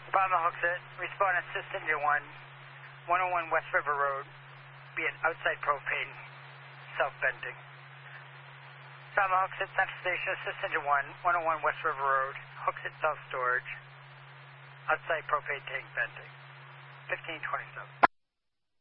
Department hooks it. Respond assistant to 101 West River Road. Be an outside propane, self-venting. Department hooks it. Central station assistant to 101 West River Road. Hooks it self-storage. Outside propane tank venting. 1527.